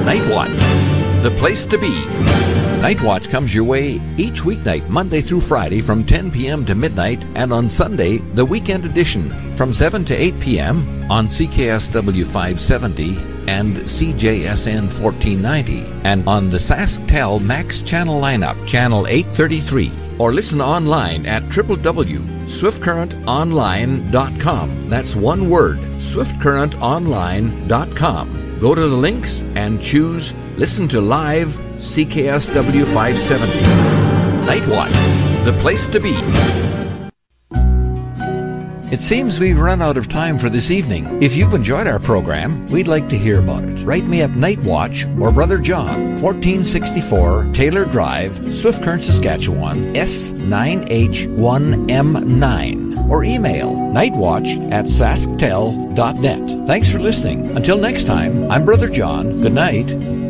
Night Watch, the place to be. Night Watch comes your way each weeknight, Monday through Friday from 10 p.m. to midnight, and on Sunday, the weekend edition from 7 to 8 p.m. on CKSW 570 and CJSN 1490, and on the SaskTel Max channel lineup, channel 833. Or listen online at www.swiftcurrentonline.com. That's one word, swiftcurrentonline.com. Go to the links and choose Listen to Live CKSW 570. Night Watch, the place to be. It seems we've run out of time for this evening. If you've enjoyed our program, we'd like to hear about it. Write me at Night Watch or Brother John, 1464 Taylor Drive, Swift Current, Saskatchewan, S9H1M9. Or email nightwatch@sasktel.net. Thanks for listening. Until next time, I'm Brother John. Good night.